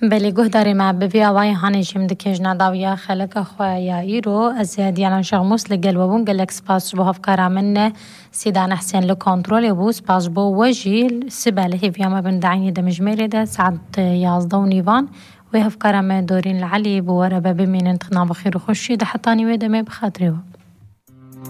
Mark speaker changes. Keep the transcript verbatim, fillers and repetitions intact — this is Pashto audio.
Speaker 1: بلی گهداری ما ببی آوای هانیشیم دکیج نداویا خلق خواه ایرو از دیالان شغموس لگل وبون گلک سپاس بو هفکارا من سیدان حسین لکنترول یبو سپاس بو وجیل سباله هیویا ما بندعینی دمجمیلی ده ساعت یازده و نیوان و هفکارا من دورین العلی بو ورا ببینن تخنا بخیر و خوشی ده حتانی ویده می بخاطری و